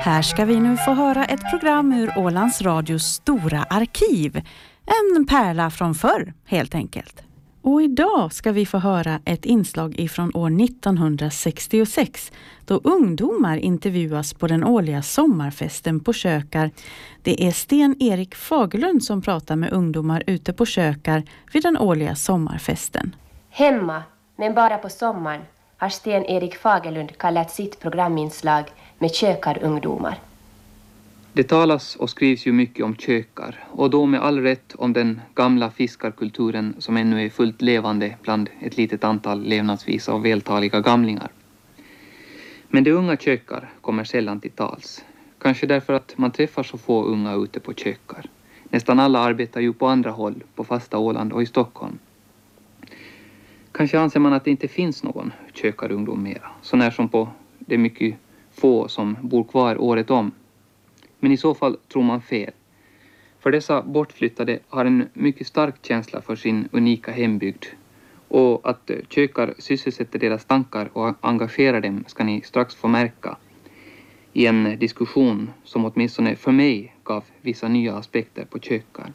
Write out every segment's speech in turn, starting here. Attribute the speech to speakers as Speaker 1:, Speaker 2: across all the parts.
Speaker 1: Här ska vi nu få höra ett program ur Ålands Radios stora arkiv. En pärla från förr, helt enkelt. Och idag ska vi få höra ett inslag ifrån år 1966 då ungdomar intervjuas på den årliga sommarfesten på Kökar. Det är Sten-Erik Fagerlund som pratar med ungdomar ute på Kökar vid den årliga sommarfesten.
Speaker 2: Hemma, men bara på sommaren, har Sten-Erik Fagerlund kallat sitt programinslag med Kökarungdomar.
Speaker 3: Det talas och skrivs ju mycket om kökar, och då med all rätt om den gamla fiskarkulturen som ännu är fullt levande bland ett litet antal levnadsvisa och vältaliga gamlingar. Men de unga kökar kommer sällan till tals. Kanske därför att man träffar så få unga ute på kökar. Nästan alla arbetar ju på andra håll, på fasta Åland och i Stockholm. Kanske anser man att det inte finns någon kökarungdom mera, så när som på det mycket få som bor kvar året om. Men i så fall tror man fel. För dessa bortflyttade har en mycket stark känsla för sin unika hembygd. Och att kökar sysselsätter deras tankar och engagerar dem ska ni strax få märka i en diskussion som åtminstone för mig gav vissa nya aspekter på kökar.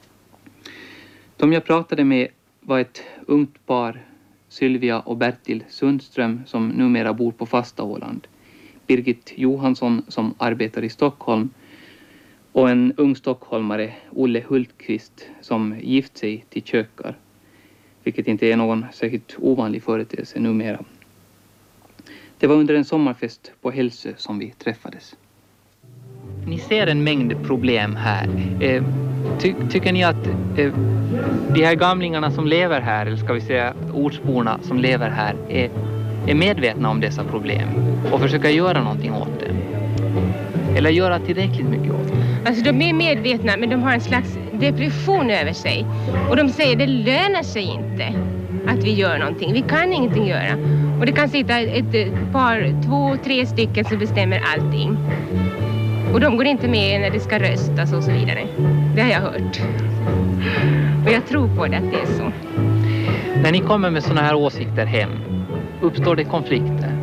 Speaker 3: De jag pratade med var ett ungt par, Sylvia och Bertil Sundström, som numera bor på fasta Åland. Birgit Johansson som arbetar i Stockholm och en ung stockholmare, Olle Hultqvist, som gift sig till kökar, vilket inte är någon särskilt ovanlig företeelse numera. Det var under en sommarfest på Hälsö som vi träffades. Ni ser en mängd problem här. Tycker ni att de här gamlingarna som lever här, eller ska vi säga ortsborna som lever här, är medvetna om dessa problem och försöker göra någonting åt det? Eller göra tillräckligt mycket åt det?
Speaker 4: Alltså de är medvetna, men de har en slags depression över sig. Och de säger det lönar sig inte att vi gör någonting. Vi kan ingenting göra. Och det kan sitta ett par, 2, 3 stycken som bestämmer allting. Och de går inte med när det ska röstas och så vidare. Det har jag hört. Och jag tror på det att det är så.
Speaker 3: När ni kommer med såna här åsikter hem, uppstår det konflikter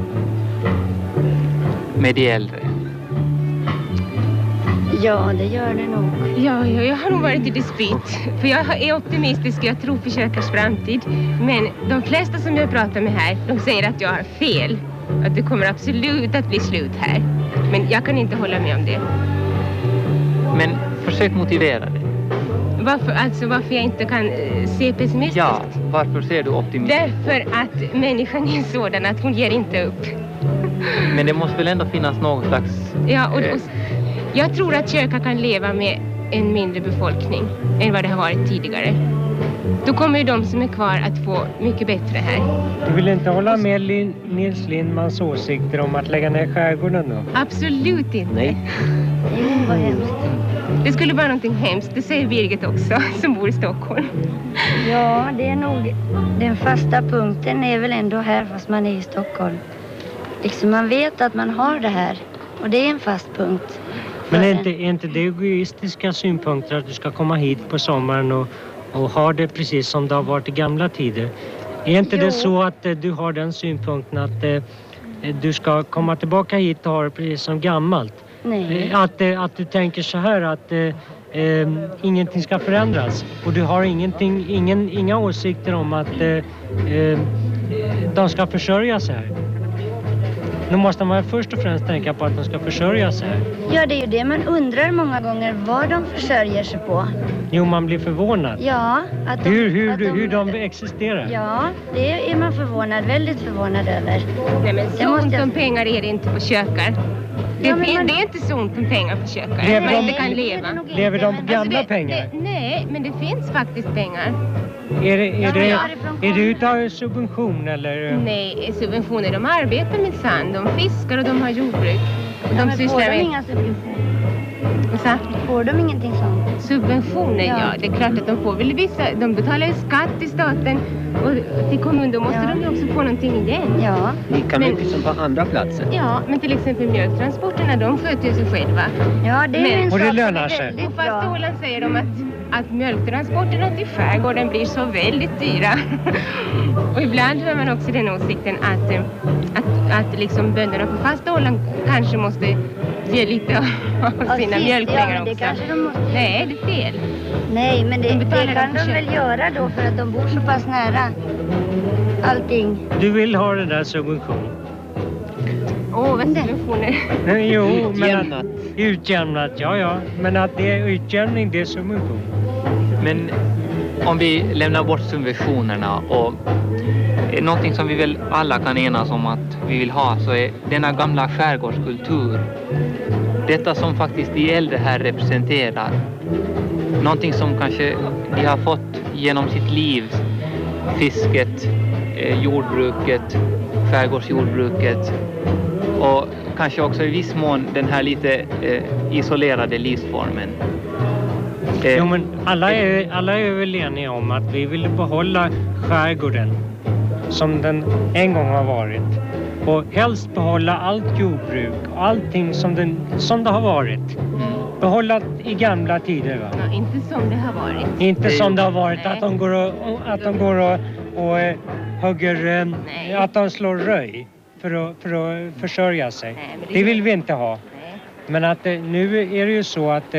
Speaker 3: med de äldre?
Speaker 5: Ja, det gör det nog.
Speaker 4: Ja, jag har nog varit i dispyt. För jag är optimistisk och jag tror på kökars framtid. Men de flesta som jag pratar med här, de säger att jag har fel. Att det kommer absolut att bli slut här. Men jag kan inte hålla med om det.
Speaker 3: Men försök motivera det.
Speaker 4: Varför jag inte kan se pessimistiskt?
Speaker 3: Ja, varför ser du optimistiskt?
Speaker 4: Därför att människan är sådan att hon ger inte upp.
Speaker 3: Men det måste väl ändå finnas någon slags...
Speaker 4: Ja, och jag tror att kökar kan leva med en mindre befolkning än vad det har varit tidigare. Då kommer ju de som är kvar att få mycket bättre här.
Speaker 6: Du vill inte hålla med Nils Lindmans åsikter om att lägga ner skärgården då?
Speaker 4: Absolut inte.
Speaker 3: Nej.
Speaker 5: Det var hemskt.
Speaker 4: Det skulle vara någonting hemskt, det säger Birgit också, som bor i Stockholm.
Speaker 5: Ja, det är nog... Den fasta punkten är väl ändå här fast man är i Stockholm. Liksom man vet att man har det här. Och det är en fast punkt.
Speaker 6: Men är inte det egoistiska synpunkter att du ska komma hit på sommaren och ha det precis som det har varit i gamla tider? Är inte det så att du har den synpunkten att du ska komma tillbaka hit och ha det precis som gammalt?
Speaker 5: Nej.
Speaker 6: Att du tänker så här att ingenting ska förändras. Och du har inga åsikter om att de ska försörja sig här. Nu måste man först och främst tänka på att de ska försörja sig.
Speaker 5: Ja, det är ju det man undrar många gånger vad de försörjer sig på.
Speaker 6: Jo, man blir förvånad.
Speaker 5: Ja. Att
Speaker 6: Hur de existerar.
Speaker 5: Ja, det är man väldigt förvånad över.
Speaker 4: Nej, men så ont om pengar är det inte på kökar. Det är inte så ont om pengar på kökar. Man inte kan leva.
Speaker 6: Lever de på gamla pengar?
Speaker 4: Nej, men det finns faktiskt pengar.
Speaker 6: Är det utav subvention eller?
Speaker 4: Nej, subventioner. De arbetar med sand, de fiskar och de har jordbruk.
Speaker 5: De sysslar med... inga subventioner? Får de ingenting sånt?
Speaker 4: Subventioner, ja. Det är klart att de får väl vissa. De betalar ju skatt till staten och till kommunen. Då måste de ju också få någonting igen.
Speaker 5: Ja.
Speaker 7: Lika mycket som på andra platser.
Speaker 4: Ja, men till exempel mjölktransporterna, de sköter ju sig själva.
Speaker 5: Ja, det är en
Speaker 6: och det lönar sig.
Speaker 4: På fasta Åland säger de att mjölktransporterna till skärgården blir så väldigt dyra. Och ibland hör man också den åsikten att liksom bönderna på fasta Åland kanske måste ge lite av sina mjölkpengar
Speaker 5: ja, det
Speaker 4: också.
Speaker 5: kanske de måste.
Speaker 4: Nej, det är fel.
Speaker 5: Nej, men det
Speaker 4: betalar
Speaker 5: kan
Speaker 4: de för
Speaker 5: de väl göra då för att de bor så pass nära allting.
Speaker 6: Du vill ha den där subventionen?
Speaker 4: Vad subventioner.
Speaker 6: Jo, men
Speaker 7: Utjämnat.
Speaker 6: Utjämnat, ja. Men att det är utjämning, det är subvention.
Speaker 3: Men om vi lämnar bort subventionerna och någonting som vi väl alla kan enas om att vi vill ha, så är denna gamla skärgårdskultur. Detta som faktiskt de äldre här representerar. Någonting som kanske de har fått genom sitt liv. Fisket, jordbruket, skärgårdsjordbruket och kanske också i viss mån den här lite isolerade livsformen.
Speaker 6: Jo, men alla är väl eniga om att vi vill behålla skärgården som den en gång har varit. Och helst behålla allt jordbruk och allting som det har varit. Behålla i gamla tider, va?
Speaker 4: Ja, inte som det har varit.
Speaker 6: Inte som det har varit,
Speaker 4: Nej.
Speaker 6: att de går och hugger,
Speaker 4: Nej.
Speaker 6: att de slår röj för att försörja sig.
Speaker 4: Nej, men
Speaker 6: Det vill vi inte ha.
Speaker 4: Nej.
Speaker 6: Men att nu är det ju så att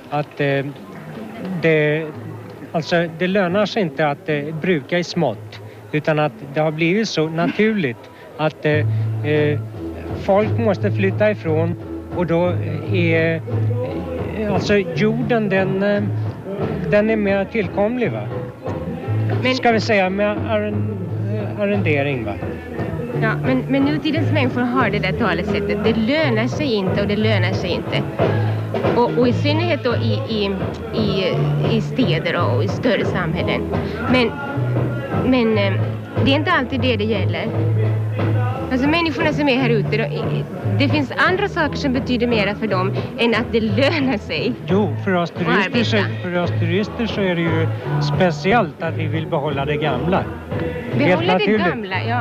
Speaker 6: det lönar sig inte att bruka i smått, utan att det har blivit så naturligt att folk måste flytta ifrån, och då är alltså jorden den är mer tillkomlig, va?
Speaker 4: Men,
Speaker 6: Ska vi säga med arrendering, va?
Speaker 4: ja, men nutidens människor har det där talesättet. Det lönar sig inte och det lönar sig inte. Och i synnerhet då i städer och i större samhällen. Men det är inte alltid det gäller. Alltså människorna som är här ute, det finns andra saker som betyder mera för dem än att det lönar sig.
Speaker 6: Jo, för oss turister så är det ju speciellt att vi vill behålla det gamla.
Speaker 4: Behålla det gamla, ja.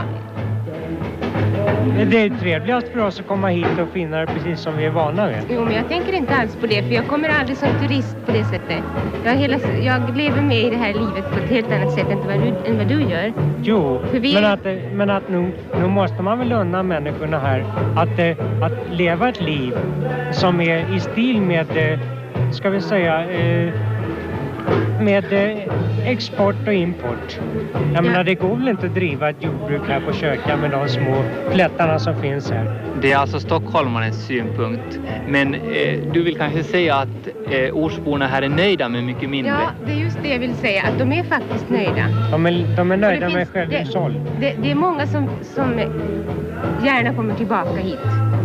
Speaker 6: Det är trevligast för oss att komma hit och finna det precis som vi är vana vid.
Speaker 4: Jo, men jag tänker inte alls på det, för jag kommer aldrig som turist på det sättet. Jag lever med i det här livet på ett helt annat sätt än vad du gör.
Speaker 6: Jo,
Speaker 4: För
Speaker 6: men att nu måste man väl unna människorna här att leva ett liv som är i stil med, ska vi säga, med export och import. Jag menar, det går väl inte att driva ett jordbruk här på Köka med de små plättarna som finns här.
Speaker 3: Det är alltså stockholmarens synpunkt. Men du vill kanske säga att ortsborna här är nöjda med mycket mindre?
Speaker 4: Ja, det är just det jag vill säga. Att de är faktiskt nöjda.
Speaker 6: De är nöjda med självhushåll.
Speaker 4: Det är många som gärna kommer tillbaka hit.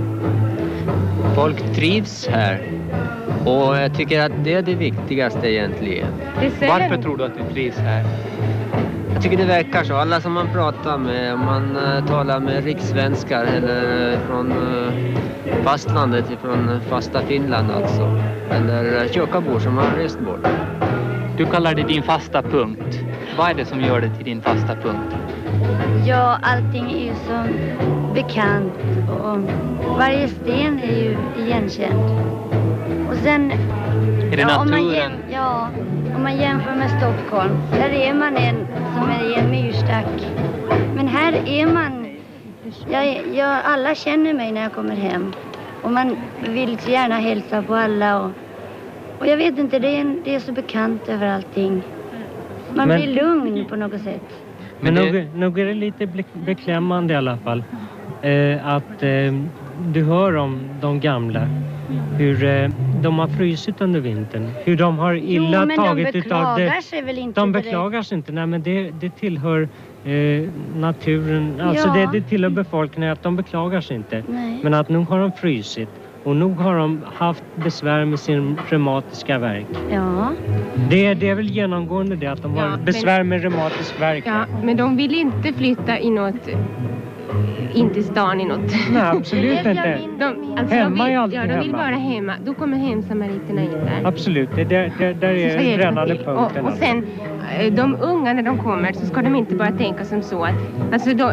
Speaker 7: Folk trivs här. Och jag tycker att det är det viktigaste egentligen.
Speaker 3: Varför tror du att du trivs här?
Speaker 7: Jag tycker det verkar så. Alla som man pratar med, om man talar med rikssvenskar eller från fastlandet, från fasta Finland alltså. Eller kökabor som har rest bort.
Speaker 3: Du kallar det din fasta punkt. Vad är det som gör det till din fasta punkt?
Speaker 5: Ja, allting är ju så bekant och varje sten är ju igenkänd. Och sen,
Speaker 3: Är det naturen?
Speaker 5: Om man jämför med Stockholm, där är man som är i en myrstack. Men här är man, alla känner mig när jag kommer hem. Och man vill så gärna hälsa på alla. Och jag vet inte, det är så bekant över allting. Man blir lugn på något sätt.
Speaker 6: Men nog är det lite beklämmande i alla fall. Att du hör om de gamla. Hur de har frysit under vintern. Hur de har illa tagit utav det.
Speaker 5: De beklagar sig väl inte?
Speaker 6: De beklagar sig inte. Nej, men det tillhör naturen. Alltså det tillhör befolkningen att de beklagar sig inte.
Speaker 5: Nej.
Speaker 6: Men att nog har de frysit. Och nog har de haft besvär med sin reumatiska värk.
Speaker 5: Ja.
Speaker 6: Det är väl genomgående det att de har besvär med reumatisk värk.
Speaker 4: Ja, men de vill inte flytta in till stan i något.
Speaker 6: Nej, absolut inte. Hemma är alltid
Speaker 4: de vill
Speaker 6: hemma.
Speaker 4: vara hemma. Då kommer hemsamariterna in där.
Speaker 6: Absolut, där är den brännande punkten.
Speaker 4: Och sen, de unga när de kommer så ska de inte bara tänka som så att... Alltså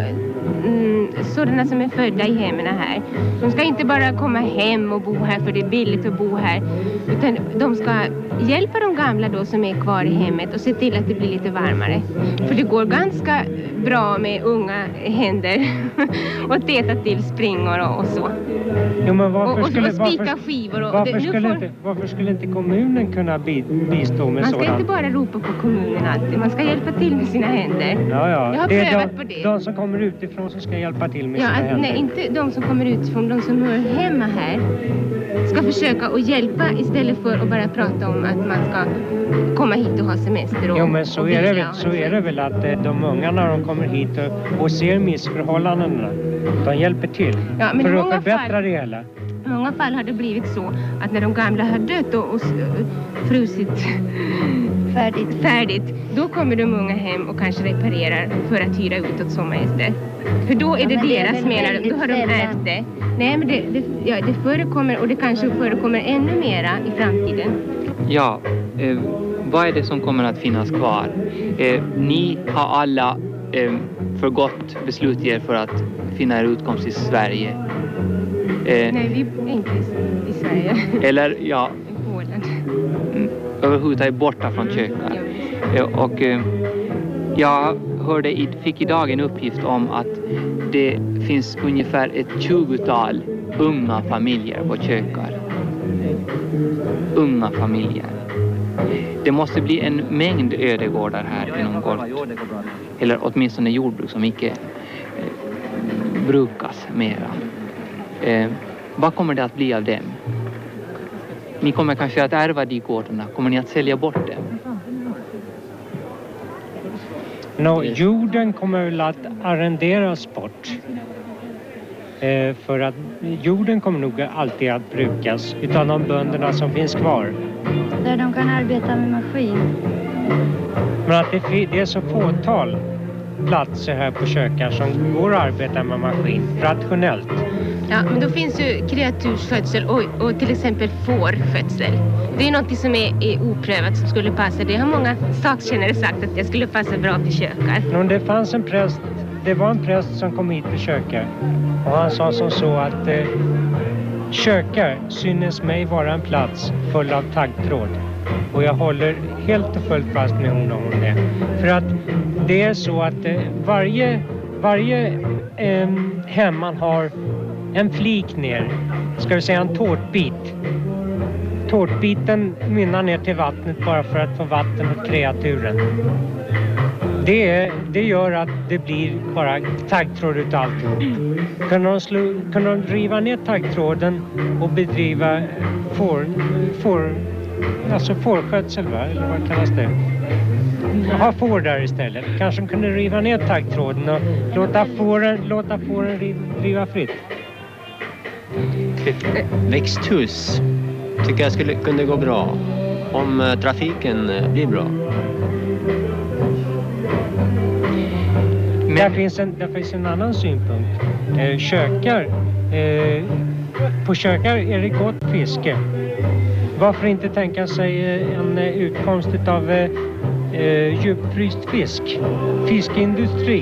Speaker 4: sådana som är födda i hemmen här. De ska inte bara komma hem och bo här för det är billigt att bo här. Utan de ska hjälpa de gamla då som är kvar i hemmet och se till att det blir lite varmare. För det går ganska bra med unga händer och täta till springor och så.
Speaker 6: Jo, men varför skulle inte kommunen kunna bistå med sådant?
Speaker 4: Man ska inte bara ropa på kommunen alltid. Man ska hjälpa till med sina händer.
Speaker 6: Ja.
Speaker 4: Jag har prövat på det.
Speaker 6: De som kommer utifrån som ska hjälpa till med sina händer.
Speaker 4: Nej, inte de som kommer utifrån. De som hör hemma här ska försöka att hjälpa istället för att bara prata om att man ska komma hit och ha semester.
Speaker 6: Jo, men så är det väl att de unga när de kommer hit och ser missförhållandena, de hjälper till för att förbättra det hela.
Speaker 4: I många fall har det blivit så att när de gamla har dött och frusit färdigt, då kommer de unga hem och kanske reparerar för att hyra ut åt sommargäster. För då är det deras, menar de. Då har de ärvt det. Nej, men det förekommer, och det kanske förekommer ännu mera i framtiden.
Speaker 3: Ja, vad är det som kommer att finnas kvar? Ni har alla för gott beslutat er för att finna er utkomst i Sverige.
Speaker 4: Nej, vi är inte i Sverige.
Speaker 3: Eller, ja.
Speaker 4: I Polen.
Speaker 3: Överhuvudtaget borta från kökar. Och jag fick idag en uppgift om att det finns ungefär ett 20-tal unga familjer på kökar. Unga familjer. Det måste bli en mängd ödegårdar här inom kort. Eller åtminstone jordbruk som inte brukas mera. Vad kommer det att bli av dem? Ni kommer kanske att ärva de gårdarna. Kommer ni att sälja bort dem?
Speaker 6: Jorden kommer väl att arrenderas bort. För att jorden kommer nog alltid att brukas utav de bönderna som finns kvar.
Speaker 5: Där de kan arbeta med maskin.
Speaker 6: Men att det är så fåtal platser här på kökar som går att arbeta med maskin rationellt.
Speaker 4: Ja, men då finns ju kreatursskötsel och till exempel fårskötsel. Det är något som är oprövat som skulle passa. Det har många sakskännare sagt att det skulle passa bra till kökar.
Speaker 6: Det var en präst som kom hit till kökar. Och han sa som så att kökar synes mig vara en plats full av taggtråd. Och jag håller helt och fullt fast med honom om det. För att det är så att varje hem man har en flik ner, ska vi säga en tårtbit. Tårtbiten mynnar ner till vattnet bara för att få vatten åt kreaturen. Det gör att det blir bara taggtråd utav alltihop. Kan de riva ner taggtråden och bedriva fårskötsel, va? Eller vad kallas det? Ha får där istället. Kanske de kunde riva ner taggtråden och låta fåren riva fritt.
Speaker 7: Växthus tycker jag kunde gå bra om trafiken blir bra.
Speaker 6: Men där finns en annan synpunkt. På kökar är det gott fiske. Varför inte tänka sig en utkomst av djupfryst fisk? Fiskeindustri.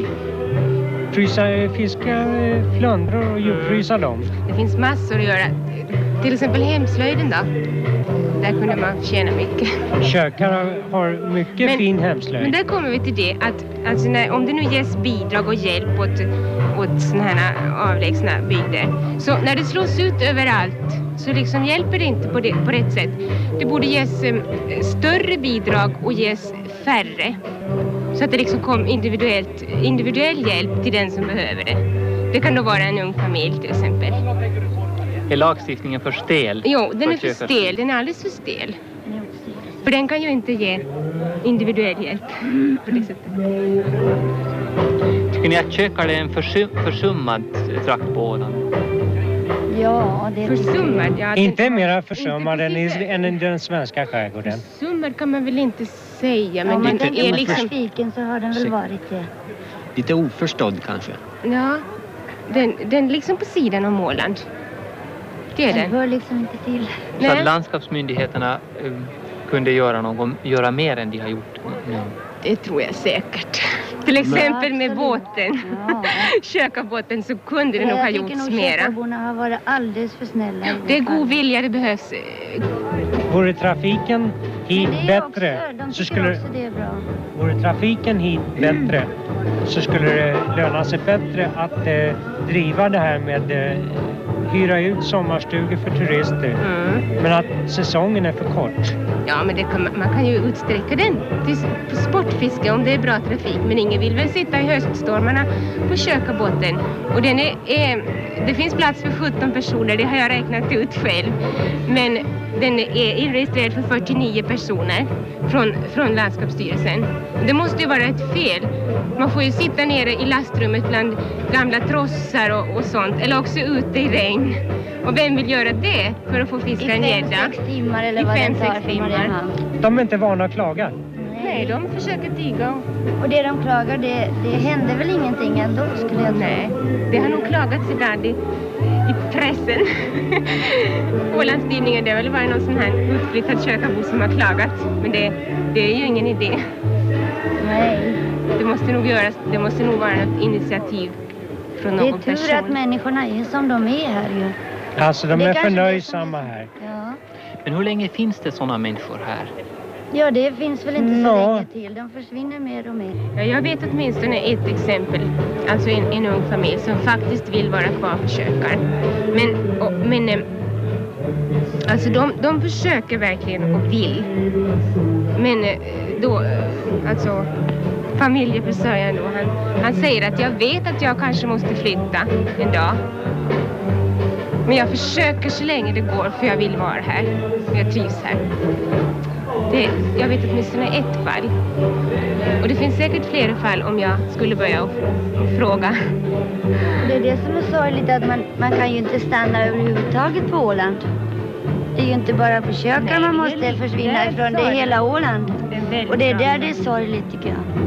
Speaker 6: Fiska flundror och djupfrysa dem.
Speaker 4: Det finns massor att göra. Till exempel hemslöjden då. Där kunde man tjäna mycket.
Speaker 6: Kökar har mycket fin hemslöjd.
Speaker 4: Men där kommer vi till det att alltså om det nu ges bidrag och hjälp åt såna här avlägsna bygder. Så när det slås ut överallt så liksom hjälper det inte på rätt sätt. Det borde ges större bidrag och ges färre. Så att det liksom kom individuell hjälp till den som behöver det. Det kan då vara en ung familj till exempel.
Speaker 3: Är lagstiftningen för stel?
Speaker 4: Jo, den är för stel. Den är alldeles för stel. För den kan ju inte ge individuell hjälp på det sättet.
Speaker 3: Tycker ni att kökar är en försummad trakt på Åland?
Speaker 5: Ja, det är
Speaker 4: försummad. Ja,
Speaker 6: inte mera försummad än i den svenska skärgården.
Speaker 4: Försummad kan man väl inte säga. Men
Speaker 5: det
Speaker 4: är liksom...
Speaker 5: trafiken så har den väl varit det.
Speaker 7: Lite oförstådd kanske.
Speaker 4: Ja, den liksom på sidan om Åland. Det är
Speaker 5: den hör liksom inte till.
Speaker 3: Så att landskapsmyndigheterna kunde göra mer än de har gjort nu?
Speaker 4: Det tror jag säkert. Till exempel med båten. Kökarbåten så kunde det nog ha gjorts mera.
Speaker 5: Kökarborna har varit alldeles för snälla.
Speaker 4: Det är god vilja det behövs.
Speaker 6: Vore trafiken hit bättre så skulle vore trafiken hit bättre så skulle det löna sig bättre att driva det här med hyra ut sommarstugor för turister. Men att säsongen är för kort.
Speaker 4: Ja, men man kan ju utsträcka den till sportfiske om det är bra trafik. Men ingen vill väl sitta i höststormarna på kökarbåten. Och det finns plats för 17 personer, det har jag räknat ut själv. Men den är inregistrerad för 49 personer från landskapsstyrelsen. Det måste ju vara ett fel. Man får ju sitta nere i lastrummet bland gamla trossar och sånt. Eller också ute i regn. Och vem vill göra det för att få fiska en gädda?
Speaker 5: I 5-6 timmar eller vad det tar för Mariehamn.
Speaker 6: De är inte vana att klaga.
Speaker 4: Nej, de försöker tiga.
Speaker 5: Och det de klagar, det händer väl ingenting ändå, skulle jag tro.
Speaker 4: Nej, det har nog klagats ibland i pressen. Ålandstidningen, det har väl varit någon sån här utflyttad kökarbo som har klagat. Men det är ju ingen idé.
Speaker 5: Nej.
Speaker 4: Det måste nog vara något initiativ från någon person.
Speaker 5: Det är tur att människorna är som de är här ju.
Speaker 6: Alltså de är förnöjsamma här.
Speaker 5: Ja.
Speaker 3: Men hur länge finns det sådana människor här?
Speaker 5: Ja, det finns väl inte så länge till. De försvinner mer och mer.
Speaker 4: Ja, jag vet åtminstone ett exempel. Alltså en ung familj som faktiskt vill vara kvar på kökar. Men alltså de försöker verkligen och vill. Men då, alltså familjeförsörjaren då, han säger att jag vet att jag kanske måste flytta en dag. Men jag försöker så länge det går för jag vill vara här. Jag trivs här. Jag vet åtminstone ett fall. Och det finns säkert fler fall om jag skulle börja och fråga.
Speaker 5: Det är det som är sorgligt att man kan ju inte stanna överhuvudtaget på Åland. Det är ju inte bara på kökar man måste försvinna ifrån. Det är hela Åland. Och det är där det är sorgligt tycker jag.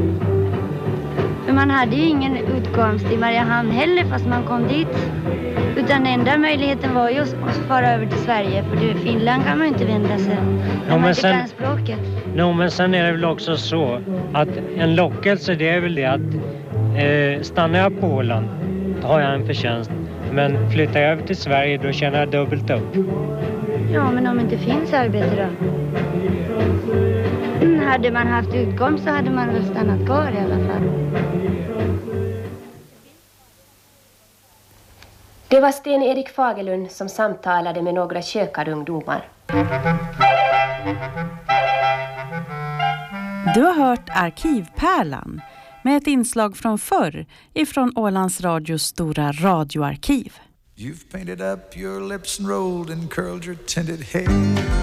Speaker 5: För man hade ju ingen utkomst i Mariehamn heller fast man kom dit. Utan den enda möjligheten var ju att fara över till Sverige. För till Finland kan man ju inte vända sig.
Speaker 6: Men sen är det väl också så att en lockelse det är väl det att stannar jag på Åland då har jag en förtjänst. Men flyttar jag över till Sverige då tjänar jag dubbelt upp.
Speaker 5: Ja, men om det inte finns arbete då? Hade man haft utkomst så hade man väl stannat kvar i alla fall.
Speaker 2: Det var Sten-Erik Fagerlund som samtalade med några kökarungdomar.
Speaker 1: Du har hört Arkivpärlan med ett inslag från förr ifrån Ålands Radios stora radioarkiv.
Speaker 8: You've painted up your lips and rolled and curled your tinted hair.